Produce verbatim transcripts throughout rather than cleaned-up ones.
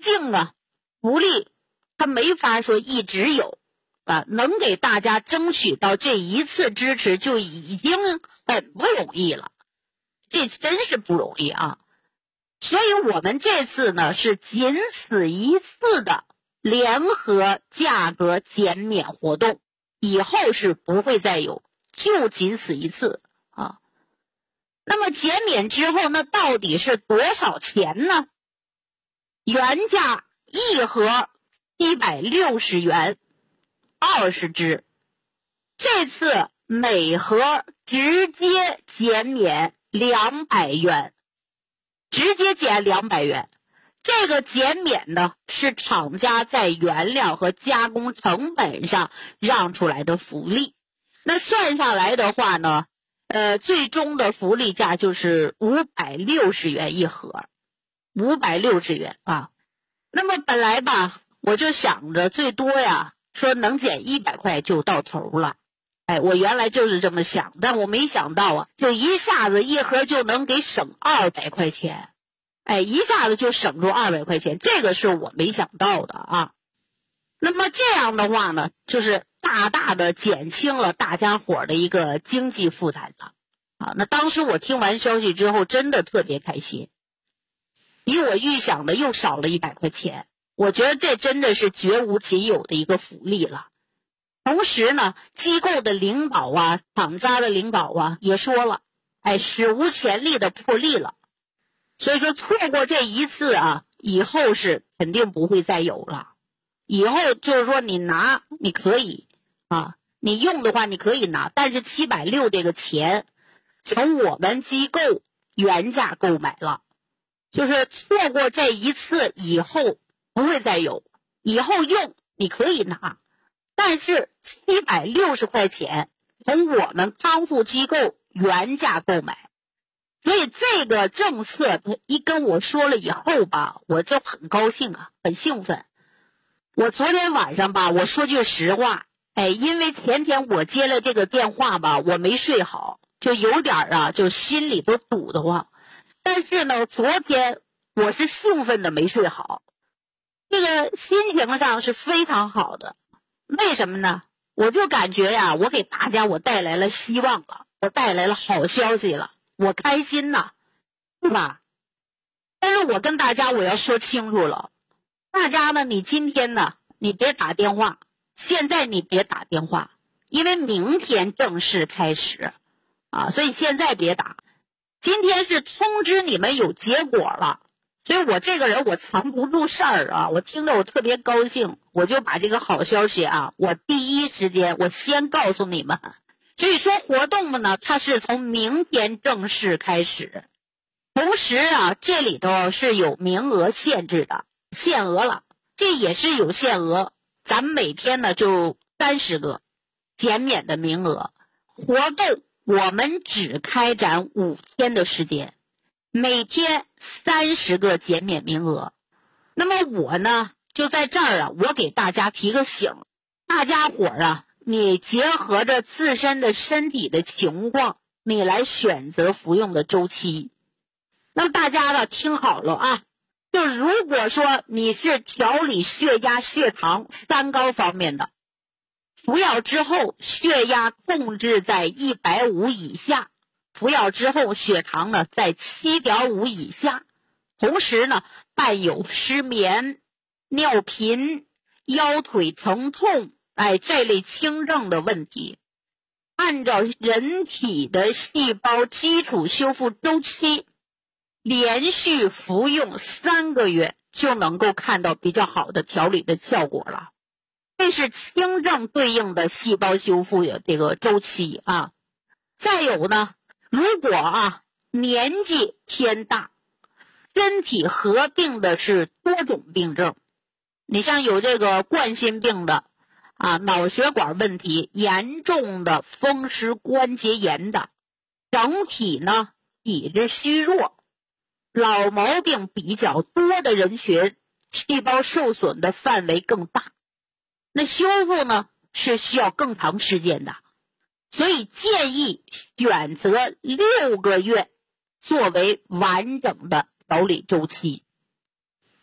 竟啊，福利它没法说一直有啊，能给大家争取到这一次支持就已经很不容易了，这真是不容易啊。所以我们这次呢是仅此一次的联合价格减免活动，以后是不会再有，就仅此一次啊。那么减免之后，那到底是多少钱呢？原价一盒一百六十元，二十支，这次每盒直接减免两百元，直接减两百元。这个减免呢，是厂家在原料和加工成本上让出来的福利。那算下来的话呢，呃，最终的福利价就是五百六十元一盒，五百六十元啊。那么本来吧，我就想着最多呀，说能减一百块就到头了。哎，我原来就是这么想，但我没想到啊，就一下子一盒就能给省二百块钱。哎，一下子就省出二百块钱，这个是我没想到的啊。那么这样的话呢，就是大大的减轻了大家伙的一个经济负担了啊。那当时我听完消息之后，真的特别开心，比我预想的又少了一百块钱，我觉得这真的是绝无仅有的一个福利了。同时呢，机构的领导啊，厂家的领导啊也说了，哎，史无前例的破例了。所以说错过这一次啊，以后是肯定不会再有了。以后就是说你拿你可以啊，你用的话你可以拿，但是七百六十这个钱从我们机构原价购买了，就是错过这一次以后不会再有，以后用你可以拿，但是七百六十块钱从我们康复机构原价购买。所以这个政策他一跟我说了以后吧，我就很高兴啊，很兴奋。我昨天晚上吧，我说句实话，哎，因为前天我接了这个电话吧，我没睡好，就有点啊，就心里都堵得慌。但是呢，昨天我是兴奋的没睡好，这个心情上是非常好的。为什么呢？我就感觉呀，我给大家我带来了希望了，我带来了好消息了。我开心呐，对吧？但是我跟大家我要说清楚了，大家呢，你今天呢，你别打电话，现在你别打电话，因为明天正式开始啊，所以现在别打。今天是通知你们有结果了，所以我这个人我藏不住事儿啊，我听着我特别高兴，我就把这个好消息啊，我第一时间我先告诉你们。所以说活动呢，它是从明天正式开始，同时啊，这里头是有名额限制的，限额了，这也是有限额，咱们每天呢就三十个减免的名额。活动我们只开展五天的时间，每天三十个减免名额。那么我呢，就在这儿啊，我给大家提个醒，大家伙啊，你结合着自身的身体的情况，你来选择服用的周期。那么大家呢听好了啊，就如果说你是调理血压、血糖、三高方面的，服药之后血压控制在一百五以下，服药之后血糖呢在 七点五 以下，同时呢伴有失眠、尿频、腰腿疼痛，哎，这类轻症的问题，按照人体的细胞基础修复周期，连续服用三个月就能够看到比较好的调理的效果了。这是轻症对应的细胞修复的这个周期啊。再有呢，如果啊年纪偏大，身体合并的是多种病症，你像有这个冠心病的啊，脑血管问题严重的风湿关节炎的，整体呢体质虚弱，老毛病比较多的人群，细胞受损的范围更大，那修复呢是需要更长时间的，所以建议选择六个月作为完整的调理周期。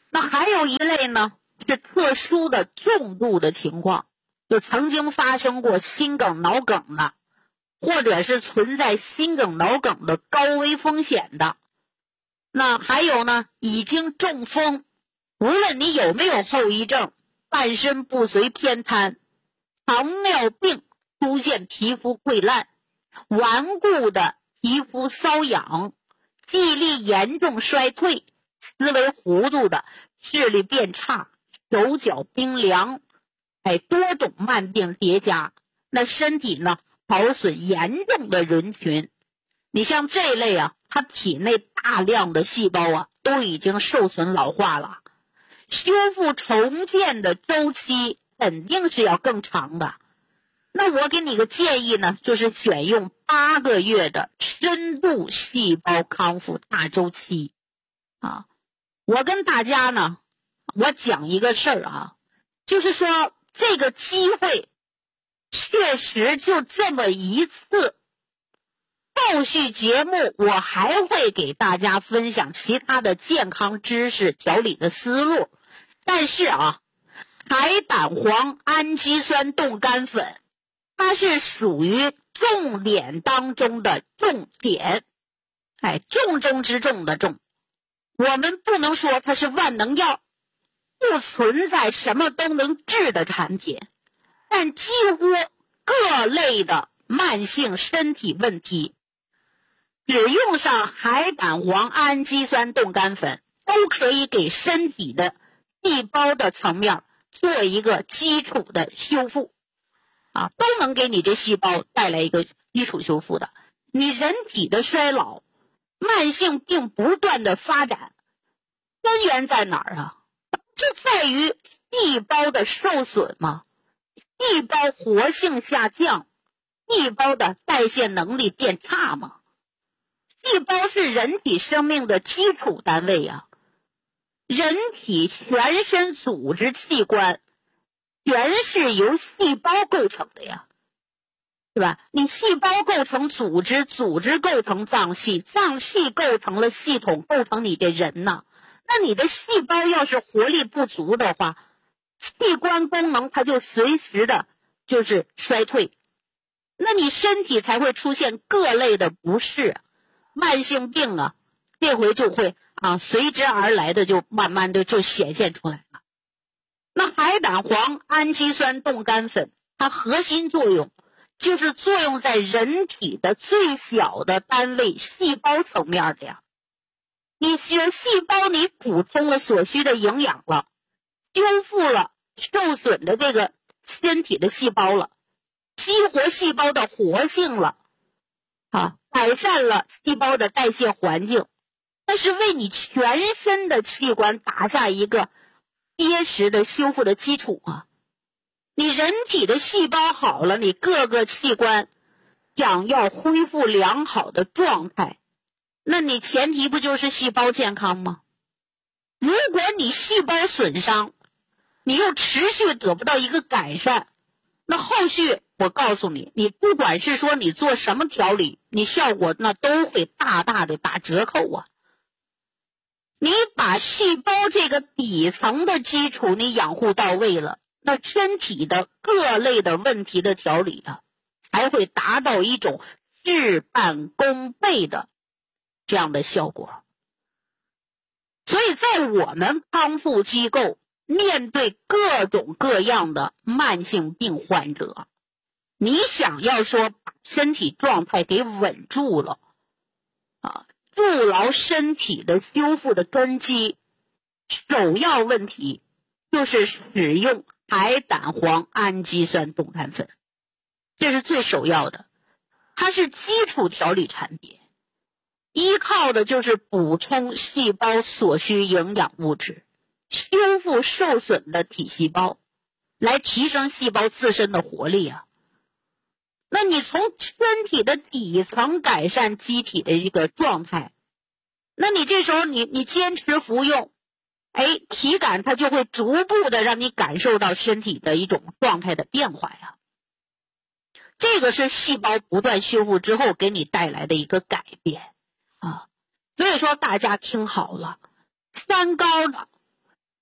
那还有一类呢，是特殊的重度的情况，就曾经发生过心梗、脑梗的，或者是存在心梗、脑梗的高危风险的。那还有呢，已经中风，无论你有没有后遗症，半身不遂偏瘫，糖尿病出现皮肤溃烂，顽固的皮肤瘙痒，记忆力严重衰退，思维糊涂的，视力变差，手脚冰凉，哎，多种慢病叠加，那身体呢耗损严重的人群。你像这类啊，他体内大量的细胞啊都已经受损老化了，修复重建的周期肯定是要更长的。那我给你个建议呢，就是选用八个月的深度细胞康复大周期啊。我跟大家呢，我讲一个事儿啊，就是说这个机会确实就这么一次，后续节目我还会给大家分享其他的健康知识、调理的思路。但是啊，海胆黄氨基酸冻干粉它是属于重点当中的重点，哎，重中之重的重。我们不能说它是万能药，不存在什么都能治的产品，但几乎各类的慢性身体问题，只用上海胆黄氨基酸冻干粉，都可以给身体的细胞的层面做一个基础的修复啊，都能给你这细胞带来一个基础修复的。你人体的衰老，慢性病不断的发展，根源在哪儿啊？就在于细胞的受损嘛，细胞活性下降，细胞的代谢能力变差嘛。细胞是人体生命的基础单位啊，人体全身组织器官全是由细胞构成的呀，对吧？你细胞构成组织，组织构成脏器，脏器构成了系统，构成你的人呢。那你的细胞要是活力不足的话，器官功能它就随时的就是衰退，那你身体才会出现各类的不适，慢性病啊，这回就会啊随之而来的就慢慢的就显现出来了。那海胆黄氨基酸冻干粉，它核心作用就是作用在人体的最小的单位细胞层面的呀。你血细胞你补充了所需的营养了，修复了受损的这个身体的细胞了，激活细胞的活性了啊，改善了细胞的代谢环境，那是为你全身的器官打下一个结实的修复的基础啊。你人体的细胞好了，你各个器官想要恢复良好的状态，那你前提不就是细胞健康吗？如果你细胞损伤，你又持续得不到一个改善，那后续我告诉你，你不管是说你做什么调理，你效果那都会大大的打折扣啊。你把细胞这个底层的基础你养护到位了，那身体的各类的问题的调理啊，才会达到一种事半功倍的这样的效果。所以在我们康复机构面对各种各样的慢性病患者，你想要说把身体状态给稳住了啊，筑牢身体的修复的根基，首要问题就是使用海胆黄氨基酸冻干粉，这是最首要的。它是基础调理产品，依靠的就是补充细胞所需营养物质，修复受损的体细胞，来提升细胞自身的活力啊。那你从身体的底层改善机体的一个状态，那你这时候你你坚持服用，哎，体感它就会逐步的让你感受到身体的一种状态的变化呀。这个是细胞不断修复之后给你带来的一个改变啊。所以说大家听好了，三高的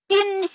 今